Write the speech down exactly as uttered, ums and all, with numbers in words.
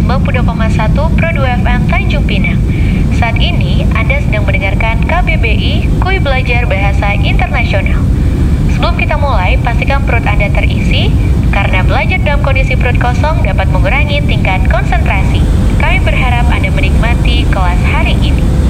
sembilan puluh dua koma satu Pro dua F M Tanjung Pinang. Saat ini Anda sedang mendengarkan K B B I Kuy Belajar Bahasa Internasional. Sebelum kita mulai, pastikan perut Anda terisi, karena belajar dalam kondisi perut kosong dapat mengurangi tingkat konsentrasi. Kami berharap Anda menikmati kelas hari ini.